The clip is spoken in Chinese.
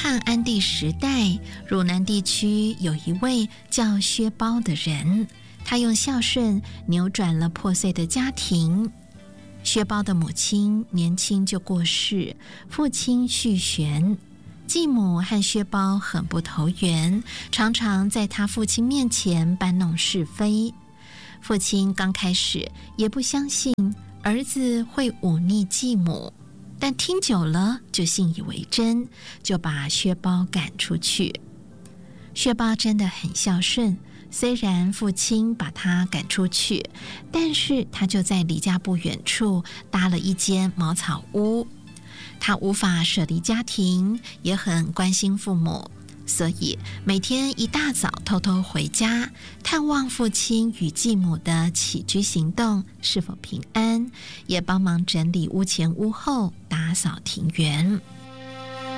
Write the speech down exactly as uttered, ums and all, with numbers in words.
汉安帝时代，汝南地区有一位叫薛包的人，他用孝顺扭转了破碎的家庭。薛包的母亲年轻就过世，父亲续弦，继母和薛包很不投缘，常常在他父亲面前搬弄是非。父亲刚开始也不相信儿子会忤逆继母，但听久了就信以为真，就把薛包赶出去。薛包真的很孝顺，虽然父亲把他赶出去，但是他就在离家不远处搭了一间茅草屋。他无法舍离家庭，也很关心父母，所以每天一大早偷偷回家，探望父亲与继母的起居行动是否平安，也帮忙整理屋前屋后，打扫庭园。